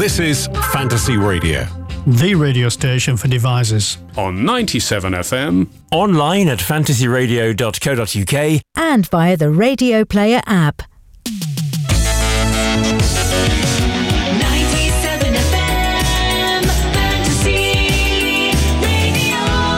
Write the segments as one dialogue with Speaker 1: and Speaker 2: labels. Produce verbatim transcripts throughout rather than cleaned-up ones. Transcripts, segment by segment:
Speaker 1: This is Fantasy Radio,
Speaker 2: the radio station for devices.
Speaker 1: On ninety-seven F M.
Speaker 3: Online at fantasy radio dot co dot uk.
Speaker 4: And via the Radio Player app.
Speaker 5: ninety-seven F M, Fantasy Radio.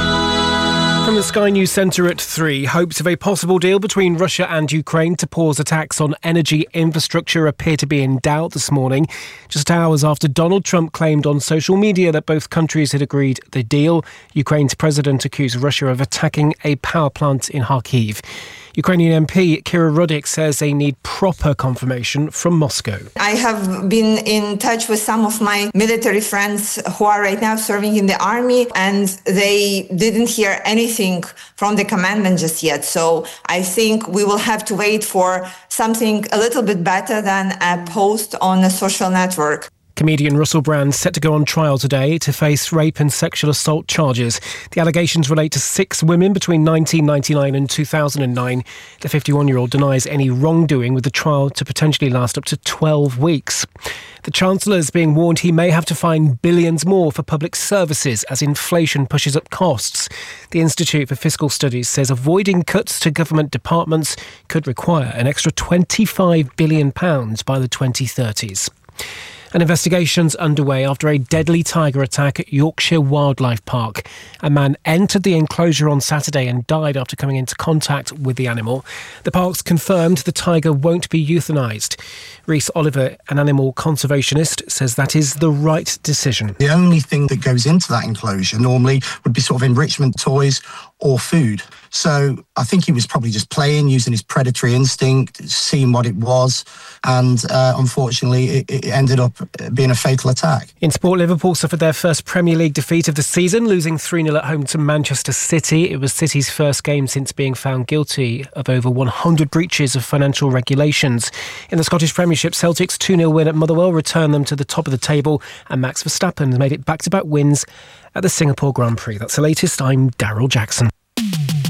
Speaker 6: From the Sky News Centre at three, hopes of a possible deal between Russia and Ukraine to pause attacks on energy infrastructure appear to be in doubt this morning, just hours after Donald Trump claimed on social media that both countries had agreed the deal. Ukraine's president accused Russia of attacking a power plant in Kharkiv. Ukrainian M P Kira Rudik says they need proper confirmation from Moscow.
Speaker 7: I have been in touch with some of my military friends who are right now serving in the army, and they didn't hear anything from the commandant just yet. So I think we will have to wait for something a little bit better than a post on a social network.
Speaker 6: Comedian Russell Brand set to go on trial today to face rape and sexual assault charges. The allegations relate to six women between nineteen ninety-nine and two thousand nine. The fifty-one-year-old denies any wrongdoing, with the trial to potentially last up to twelve weeks. The Chancellor is being warned he may have to find billions more for public services as inflation pushes up costs. The Institute for Fiscal Studies says avoiding cuts to government departments could require an extra twenty-five billion pounds by the twenty thirties. An investigation's underway after a deadly tiger attack at Yorkshire Wildlife Park. A man entered the enclosure on Saturday and died after coming into contact with the animal. The park's confirmed the tiger won't be euthanised. Rhys Oliver, an animal conservationist, says that is the right decision.
Speaker 8: The only thing that goes into that enclosure normally would be sort of enrichment toys or food. So I think he was probably just playing, using his predatory instinct, seeing what it was, and uh, unfortunately it, it ended up being a fatal attack.
Speaker 6: In sport, Liverpool suffered their first Premier League defeat of the season, losing three nil at home to Manchester City. It was City's first game since being found guilty of over one hundred breaches of financial regulations. In the Scottish Premiership, Celtic's two nil win at Motherwell returned them to the top of the table, and Max Verstappen made it back-to-back wins at the Singapore Grand Prix. That's the latest. I'm Daryl Jackson.